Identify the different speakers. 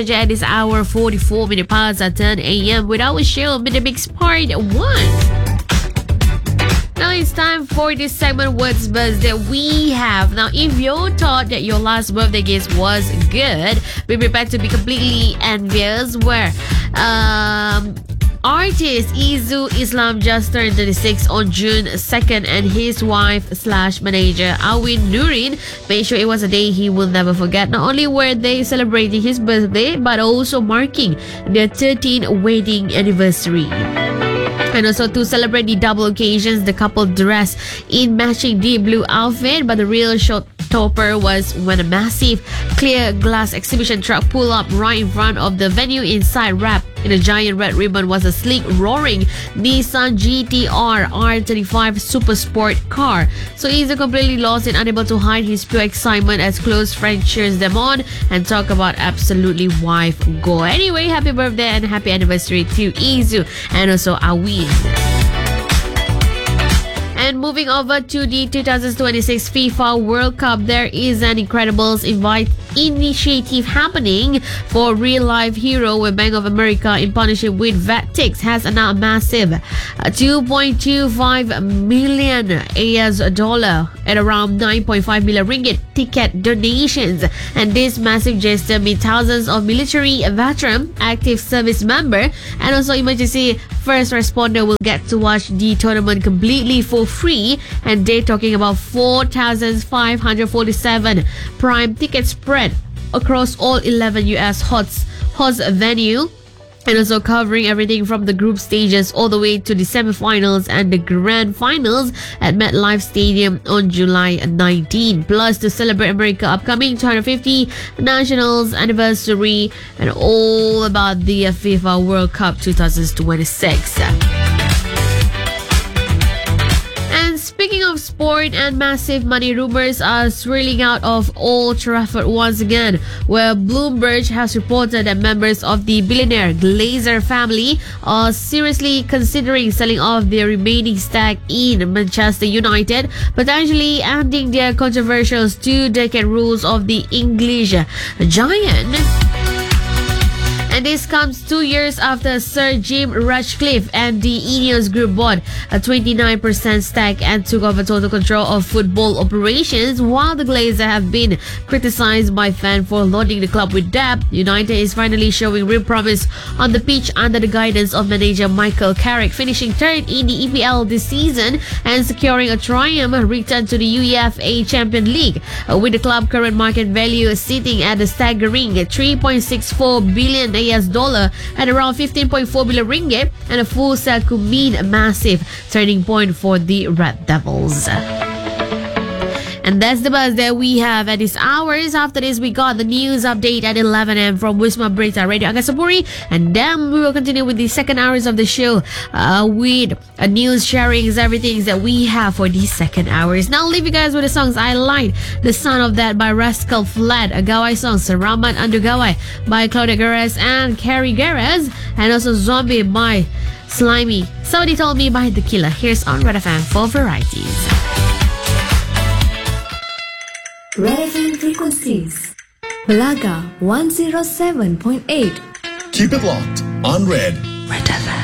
Speaker 1: At this hour 44 minutes past at 10 a.m. with our show Mid Mix Part 1. Now it's time for this segment, What's Buzz, that we have. Now, if you thought that your last birthday gift was good, be prepared to be completely envious. Where artist Izu Islam just turned 36 on June 2nd, and his wife / manager Awin Nurin made sure it was a day he will never forget. Not only were they celebrating his birthday, but also marking their 13th wedding anniversary. And also to celebrate the double occasions, the couple dressed in matching deep blue outfit, but the real showstopper was when a massive clear glass exhibition truck pulled up right in front of the venue. Inside, wrapped in a giant red ribbon, was a sleek, roaring Nissan GT-R R35 Super Sport car. So he's completely lost and unable to hide his pure excitement as close friends cheers them on and talk about absolutely wife go. Anyway, happy birthday and happy anniversary to Izu and also Awin. And moving over to the 2026 FIFA World Cup, there is an Incredibles initiative happening for Real Life Hero, where Bank of America, in partnership with VetTix, has announced a massive $2.25 million at around 9.5 million ringgit ticket donations. And this massive gesture means thousands of military veteran, active service member, and also emergency first responder will get to watch the tournament completely for free. And they're talking about 4,547 prime tickets spread across all 11 US host venue, and also covering everything from the group stages all the way to the semifinals and the grand finals at MetLife Stadium on July 19. Plus, to celebrate America's upcoming 250 Nationals anniversary and all about the FIFA World Cup 2026. Speaking of sport and massive money, rumors are swirling out of Old Trafford once again, where Bloomberg has reported that members of the billionaire Glazer family are seriously considering selling off their remaining stake in Manchester United, potentially ending their controversial 2-decade rules of the English giant. And this comes 2 years after Sir Jim Ratcliffe and the Ineos Group bought a 29% stake and took over total control of football operations. While the Glazers have been criticized by fans for loading the club with debt, United is finally showing real promise on the pitch under the guidance of manager Michael Carrick, finishing third in the EPL this season and securing a triumph return to the UEFA Champions League, with the club current market value sitting at a staggering $3.64 billion at around 15.4 billion ringgit, and a full sale could mean a massive turning point for the Red Devils. And that's the buzz that we have at this hours. After this, we got the news update at 11 a.m. from Wisma Berita Radio Angkasa Puri, and then we will continue with the second hours of the show with news sharings, everything that we have for these second hours. Now I'll leave you guys with the songs I Like, The Sound of That by Rascal Flat, a Gawai song, Seramat Andu Gawai by Claudia Gares and Carrie Gares, and also Zombie by Slimy, Somebody Told Me by The Killer. Here's on Red FM for varieties.
Speaker 2: Red FM frequencies Belaga 107.8.
Speaker 3: Keep it locked on Red.
Speaker 2: Red FM.